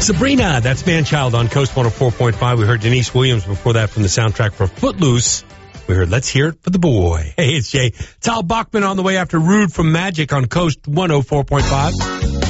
Sabrina, that's Manchild on Coast 104.5. We heard Denise Williams before that from the soundtrack for Footloose. We heard Let's Hear It for the Boy. Hey, it's Jay. Tal Bachman on the way after Rude from Magic on Coast 104.5.